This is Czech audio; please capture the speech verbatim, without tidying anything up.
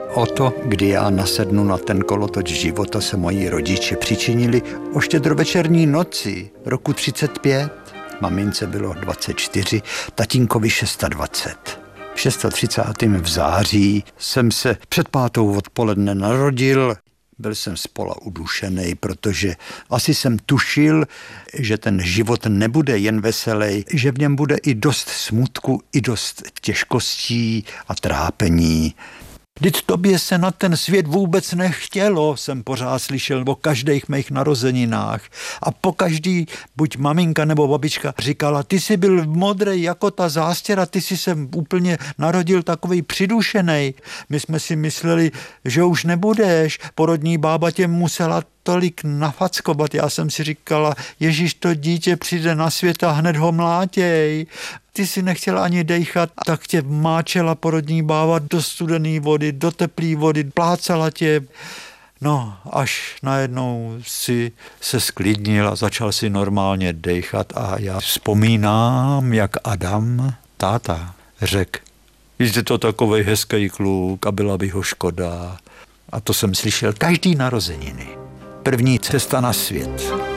O to, kdy já nasednu na ten kolotoč života, se moji rodiče přičinili o štědrovečerní noci roku třicet pět. Mamince bylo dvacet čtyři, tatínkovi dvacet šest. třicátého šestého v září jsem se před pátou odpoledne narodil. Byl jsem spola udušený, protože asi jsem tušil, že ten život nebude jen veselý, že v něm bude i dost smutku, i dost těžkostí a trápení. Vždyť tobě se na ten svět vůbec nechtělo, jsem pořád slyšel o každých mých narozeninách. A po každý, buď maminka nebo babička, říkala, ty jsi byl modrý jako ta zástěra, ty jsi se úplně narodil takovej přidušenej. My jsme si mysleli, že už nebudeš, porodní bába tě musela tolik nafackovat. Já jsem si říkala, Ježíš, to dítě přijde na svět a hned ho mlátěj. Ty si nechtěla ani dejchat, tak tě máčela porodní bába do studené vody, do teplé vody, plácala tě. No, až najednou si se sklidnil a začal si normálně dejchat a já vzpomínám, jak Adam, táta, řekl, jste to takovej hezký kluk a byla by ho škoda. A to jsem slyšel každý narozeniny. První cesta na svět.